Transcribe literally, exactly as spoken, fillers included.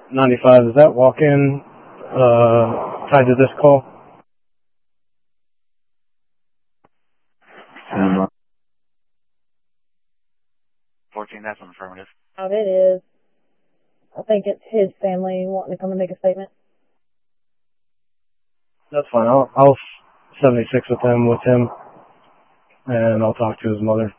ninety-five, is that walk-in uh, tied to this call? Um, fourteen, that's an affirmative. Oh, it is. I think it's his family wanting to come and make a statement. That's fine. I'll, I'll seventy-six with him, with him, and I'll talk to his mother.